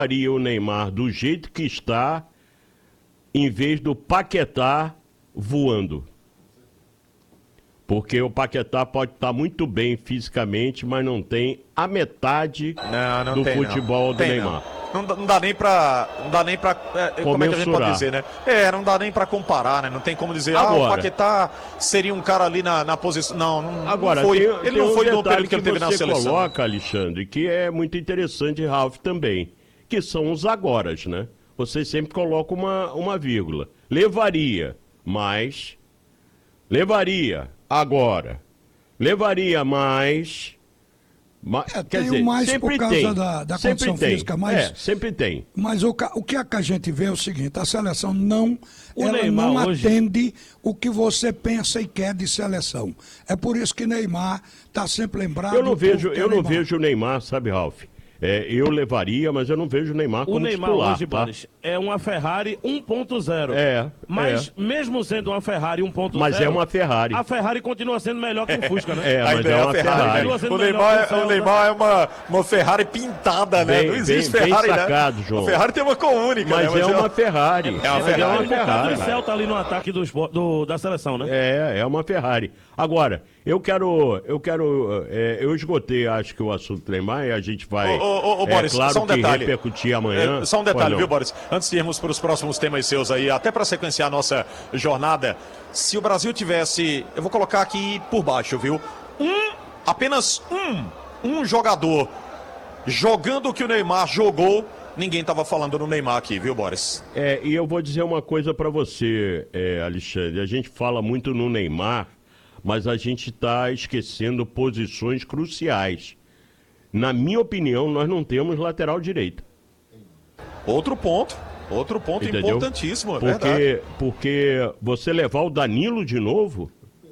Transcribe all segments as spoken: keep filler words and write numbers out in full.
o Neymar do jeito que está, em vez do Paquetá voando. Porque o Paquetá pode estar muito bem fisicamente, mas não tem a metade não, não do tem, futebol não. do Tem, Neymar. Não. Não, não dá nem pra. Não dá nem pra. É, como é que a gente pode dizer, né? É, não dá nem pra comparar, né? Não tem como dizer, Agora, ah, o Paquetá seria um cara ali na, na posição. Não, não, agora, não foi. Tem, ele tem não um foi no período que ele teve você na seleção. Coloca, Alexandre, que é muito interessante, Ralf, também, que são os agoras, né? Você sempre coloca uma, uma vírgula. Levaria, mas. Levaria, agora. Levaria mais. mas, É, quer tem dizer, mais sempre por causa tem, da, da sempre condição tem. física, mas, é, sempre tem. Mas o, o que, é que a gente vê é o seguinte, a seleção não, o ela Neymar não hoje... atende o que você pensa e quer de seleção. É por isso que Neymar está sempre lembrado. Eu não vejo, eu não Neymar. vejo o Neymar, sabe, Ralf? É, eu levaria, mas eu não vejo o Neymar como o Neymar titular, hoje, tá? Boris, é uma Ferrari um ponto zero. É, Mas é. mesmo sendo uma Ferrari um ponto zero... Mas é uma Ferrari. A Ferrari continua sendo melhor que o Fusca, né? É, mas Ainda é é uma a Ferrari. Ferrari. O Neymar, é, o Neymar é uma, uma Ferrari pintada, né? Bem, Não existe bem, Ferrari, bem sacado, né? João. A Ferrari tem uma cor única, Mas, né? mas é uma Ferrari. É uma Mas Ferrari. É uma Um bocado Ferrari. de Celta ali no ataque do, do, da seleção, né? É, é uma Ferrari. Agora, eu quero, eu quero, é, eu esgotei, acho que o assunto Neymar e a gente vai, Ô, ô, ô, é Boris, claro só um que detalhe. repercutir amanhã. É, só um detalhe, Ou viu, não? Boris? Antes de irmos para os próximos temas seus aí, até para sequenciar a nossa jornada, se o Brasil tivesse, eu vou colocar aqui por baixo, viu? Um, apenas um, um jogador jogando o que o Neymar jogou, ninguém tava falando no Neymar aqui, viu, Boris? É, e eu vou dizer uma coisa para você, é, Alexandre. A gente fala muito no Neymar, mas a gente está esquecendo posições cruciais. Na minha opinião, nós não temos lateral direito. Outro ponto, outro ponto Entendeu? importantíssimo, é verdade. Porque, porque você levar o Danilo de novo?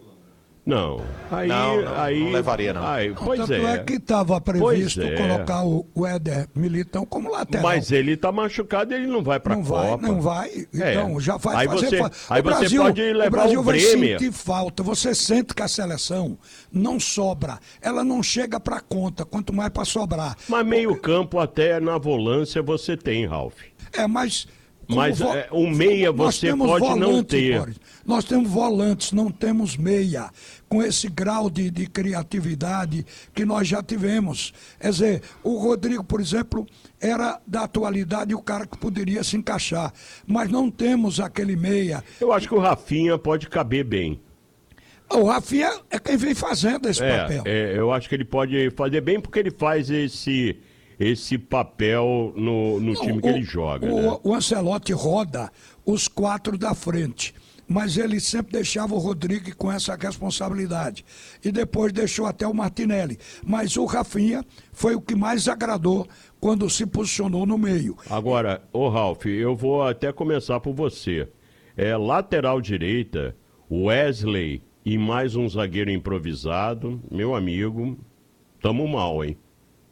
Não. Aí, Não, não, aí, não levaria, não. Aí, pois Tanto é. é que estava previsto Pois é. colocar o, o Éder Militão como lateral. Mas ele tá machucado, ele não vai pra não Copa. vai, não vai. Então, É. já vai Aí fazer você- fa- aí o você Brasil, pode levar o Brasil o vai Bremer. sentir falta. Você sente que a seleção não sobra. Ela não chega para conta, quanto mais para sobrar. Mas meio campo até na volância você tem, Ralf. É, mas... como Mas, vo- é, o meia nós você temos pode não volantes, ter. Boris. Nós temos volantes, não temos meia. Com esse grau de, de criatividade que nós já tivemos. Quer dizer, o Rodrigo, por exemplo, era da atualidade o cara que poderia se encaixar. Mas não temos aquele meia. Eu acho que o Rafinha pode caber bem. O Rafinha é quem vem fazendo esse É, papel. é, eu acho que ele pode fazer bem porque ele faz esse, esse papel no, no Não, time que o- ele joga. O, né? o Ancelotti roda os quatro da frente, mas ele sempre deixava o Rodrigo com essa responsabilidade. E depois deixou até o Martinelli. Mas o Rafinha foi o que mais agradou quando se posicionou no meio. Agora, ô Ralf, eu vou até começar por você. É, lateral direita, Wesley e mais um zagueiro improvisado, meu amigo, tamo mal, hein?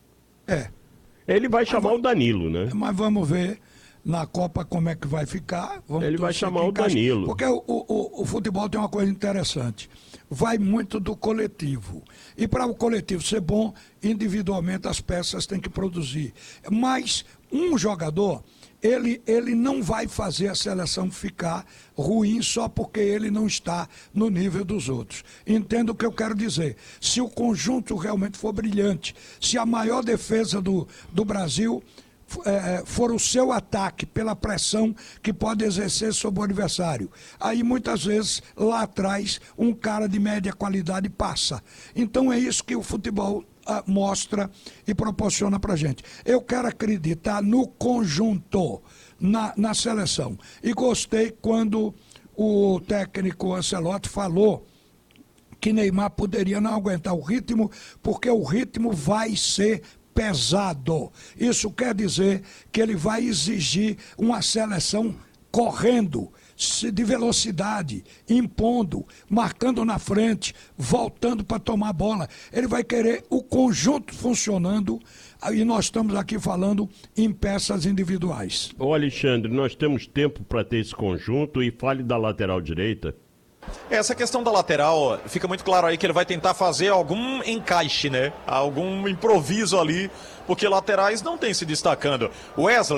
É, Ele vai chamar o Danilo, né? mas vamos ver na Copa como é que vai ficar. Vamos Ele vai torcer chamar que o encaixe. Danilo. Porque o, o, o futebol tem uma coisa interessante. Vai muito do coletivo. E para o coletivo ser bom, individualmente as peças têm que produzir. Mas um jogador, ele, ele não vai fazer a seleção ficar ruim só porque ele não está no nível dos outros. Entendo o que eu quero dizer. Se o conjunto realmente for brilhante, se a maior defesa do, do Brasil é, for o seu ataque pela pressão que pode exercer sobre o adversário. Aí muitas vezes lá atrás um cara de média qualidade passa. Então é isso que o futebol ah, mostra e proporciona pra gente. Eu quero acreditar no conjunto, na, na seleção. E gostei quando o técnico Ancelotti falou que Neymar poderia não aguentar o ritmo, porque o ritmo vai ser pesado. Isso quer dizer que ele vai exigir uma seleção correndo, de velocidade, impondo, marcando na frente, voltando para tomar bola. Ele vai querer o conjunto funcionando e nós estamos aqui falando em peças individuais. Ô Alexandre, nós temos tempo para ter esse conjunto e fale da lateral direita. Essa questão da lateral, fica muito claro aí que ele vai tentar fazer algum encaixe, né? Algum improviso ali, porque laterais não tem se destacando. Wesley